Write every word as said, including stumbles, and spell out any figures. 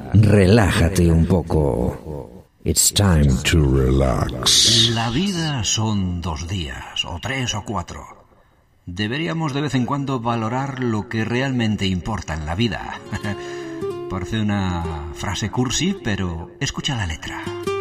relájate un poco. It's time to relax. La vida son dos días, o tres o cuatro. Deberíamos de vez en cuando valorar lo que realmente importa en la vida. Parece una frase cursi, pero escucha la letra.